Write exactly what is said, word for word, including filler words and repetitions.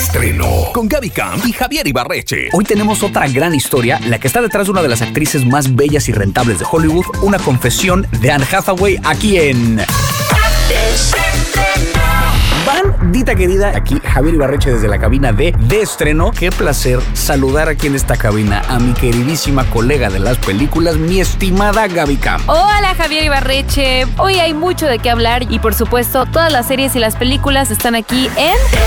estreno con Gaby Camp y Javier Ibarreche. Hoy tenemos otra gran historia, la que está detrás de una de las actrices más bellas y rentables de Hollywood, una confesión de Anne Hathaway aquí en... Bandita querida, aquí Javier Ibarreche desde la cabina de De Estreno. Qué placer saludar aquí en esta cabina a mi queridísima colega de las películas, mi estimada Gaby Camp. Hola Javier Ibarreche, hoy hay mucho de qué hablar y por supuesto todas las series y las películas están aquí en...